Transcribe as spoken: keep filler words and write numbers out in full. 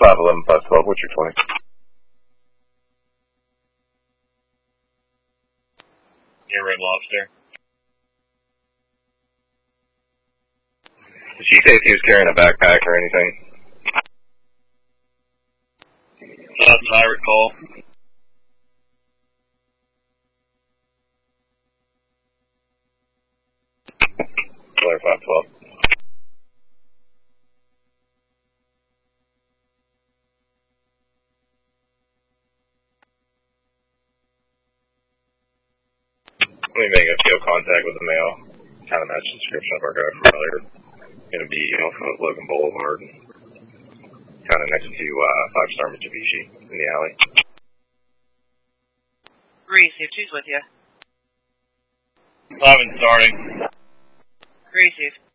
five eleven, five twelve, what's your twenty? Near Red Lobster. Did she say if he was carrying a backpack or anything? Not that I recall. Blair five twelve. Let me make a field contact with the male. Kind of match the description of our guy from earlier. Gonna be off of Logan Boulevard. Kind of next to uh, Five Star Mitsubishi in the alley. Received. Who's with you? Eleven starting. Received.